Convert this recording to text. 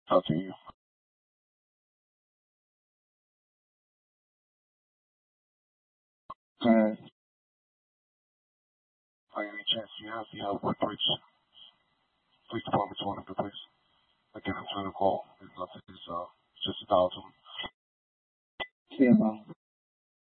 Talk to you. By any chance you have Woodbridge Police Department's one of the place? I give him to the call. It's nothing. It's just about him. Yeah,